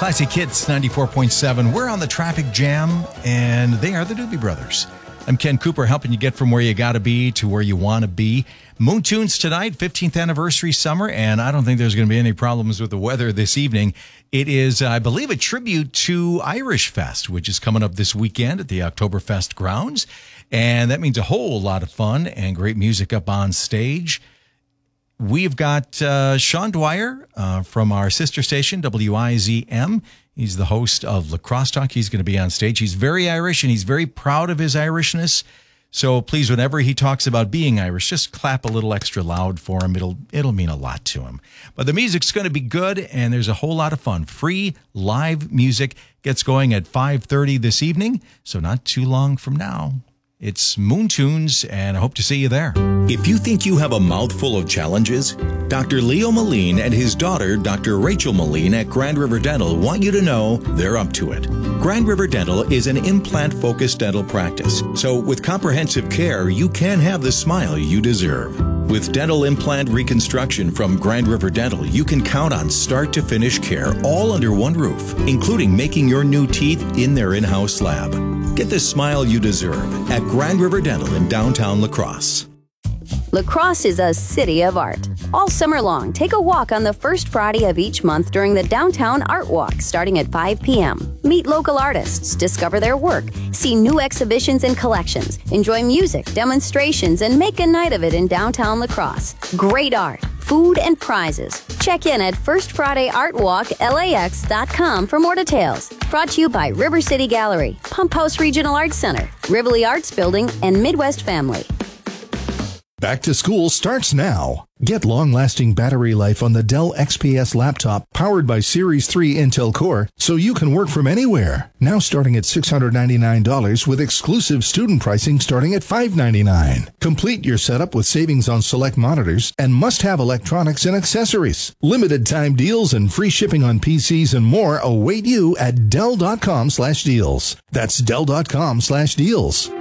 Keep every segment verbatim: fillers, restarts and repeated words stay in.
Classic Hits ninety-four point seven. We're on the traffic jam, and they are the Doobie Brothers. I'm Ken Cooper, helping you get from where you got to be to where you want to be. Moon Tunes tonight, fifteenth anniversary summer, and I don't think there's going to be any problems with the weather this evening. It is, I believe, a tribute to Irish Fest, which is coming up this weekend at the Oktoberfest grounds, and that means a whole lot of fun and great music up on stage. We've got uh, Sean Dwyer uh, from our sister station, W I Z M. He's the host of Lacrosse Talk. He's going to be on stage. He's very Irish, and he's very proud of his Irishness. So please, whenever he talks about being Irish, just clap a little extra loud for him. It'll it'll mean a lot to him. But the music's going to be good, and there's a whole lot of fun. Free live music gets going at five thirty this evening, so not too long from now. It's Moon Tunes, and I hope to see you there. If you think you have a mouthful of challenges, Doctor Leo Moline and his daughter, Doctor Rachel Moline at Grand River Dental want you to know they're up to it. Grand River Dental is an implant-focused dental practice, so with comprehensive care, you can have the smile you deserve. With dental implant reconstruction from Grand River Dental, you can count on start-to-finish care all under one roof, including making your new teeth in their in-house lab. Get the smile you deserve at Grand River Dental in downtown La Crosse. La Crosse is a city of art. All summer long, take a walk on the first Friday of each month during the Downtown Art Walk starting at five p.m. Meet local artists, discover their work, see new exhibitions and collections, enjoy music, demonstrations, and make a night of it in downtown La Crosse. Great art, food, and prizes. Check in at first friday art walk L A X dot com for more details. Brought to you by River City Gallery, Pump House Regional Arts Center, Rivoli Arts Building, and Midwest Family. Back to school starts now. Get long-lasting battery life on the Dell X P S laptop powered by Series three Intel Core so you can work from anywhere. Now starting at six hundred ninety-nine dollars with exclusive student pricing starting at five hundred ninety-nine dollars. Complete your setup with savings on select monitors and must-have electronics and accessories. Limited time deals and free shipping on P Cs and more await you at Dell.com slash deals. That's Dell.com slash deals.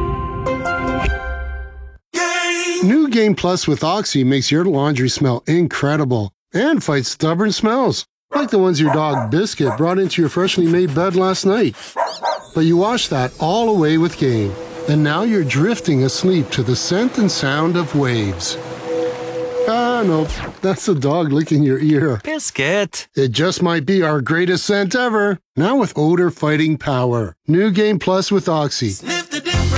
New Game Plus with Oxy makes your laundry smell incredible and fights stubborn smells, like the ones your dog Biscuit brought into your freshly made bed last night. But you washed that all away with Game, and now you're drifting asleep to the scent and sound of waves. Ah, no, that's the dog licking your ear. Biscuit! It just might be our greatest scent ever, now with odor-fighting power. New Game Plus with Oxy. Sniff.